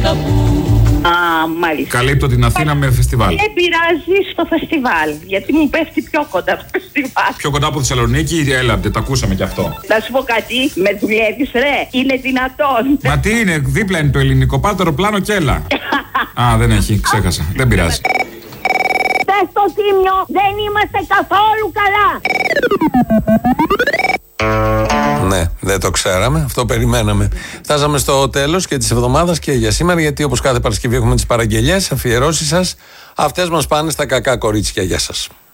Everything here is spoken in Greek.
Μάλιστα. Καλύπτω την Αθήνα με φεστιβάλ. Δεν πειράζει στο φεστιβάλ, γιατί μου πέφτει πιο κοντά το φεστιβάλ. Πιο κοντά από Θεσσαλονίκη, έλατε, το ακούσαμε κι αυτό. Να σου πω κάτι, με δουλεύεις ρε, είναι δυνατόν. Μα τι είναι, δίπλα είναι το ελληνικό, πάρ' το αεροπλάνο και έλα. Α, δεν έχει, ξέχασα, δεν πειράζει. Πες στο Τίμιο, δεν είμαστε καθόλου καλά. Ναι, δεν το ξέραμε, αυτό περιμέναμε. Φτάσαμε στο τέλος και της εβδομάδας και για σήμερα, γιατί όπως κάθε Παρασκευή έχουμε τις παραγγελίες, αφιερώσεις σας. Αυτές μας πάνε στα κακά κορίτσια. Γεια σας.